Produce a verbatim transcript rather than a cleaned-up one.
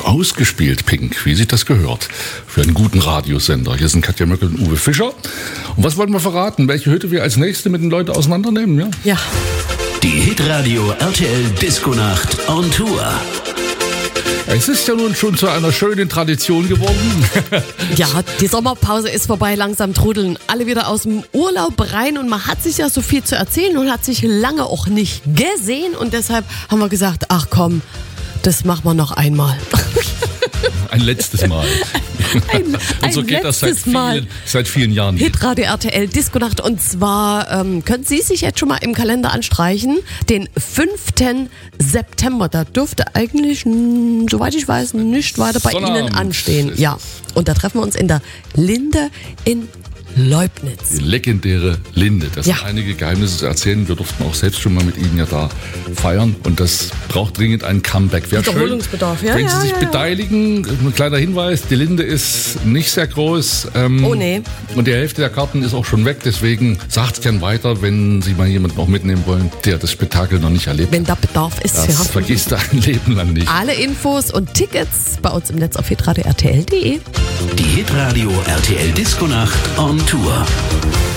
Ausgespielt, Pink, wie sich das gehört. Für einen guten Radiosender. Hier sind Katja Möckel und Uwe Fischer. Und was wollen wir verraten? Welche Hütte wir als nächste mit den Leuten auseinandernehmen? Ja. Ja. Die Hitradio R T L Disco-Nacht on Tour. Es ist ja nun schon zu einer schönen Tradition geworden. Ja, die Sommerpause ist vorbei, langsam trudeln alle wieder aus dem Urlaub rein und man hat sich ja so viel zu erzählen und hat sich lange auch nicht gesehen und deshalb haben wir gesagt, ach komm, das machen wir noch einmal. Ein letztes Mal. Ein, und so ein geht das seit vielen, seit vielen Jahren. Hitradio R T L Disco-Nacht und zwar ähm, können Sie sich jetzt schon mal im Kalender anstreichen, den fünften September. Da dürfte eigentlich, mh, soweit ich weiß, nicht weiter bei Ihnen anstehen. Ja, und da treffen wir uns in der Linde in Leubnitz. Die legendäre Linde. Das Ja. sind einige Geheimnisse zu erzählen. Wir durften auch selbst schon mal mit Ihnen ja da feiern. Und das braucht dringend ein Comeback. Wäre schön, Wiederholungsbedarf, ja, wenn ja, Sie sich ja, ja. beteiligen. Ein kleiner Hinweis, die Linde ist nicht sehr groß. Ähm, Oh, nee. Und die Hälfte der Karten ist auch schon weg. Deswegen sagt es gern weiter, wenn Sie mal jemanden auch mitnehmen wollen, der das Spektakel noch nicht erlebt. Wenn da Bedarf ist, Das ja. vergisst er ein Leben lang nicht. Alle Infos und Tickets bei uns im Netz auf hitradio R T L punkt de. Die Hitradio R T L Disco-Nacht on Tour.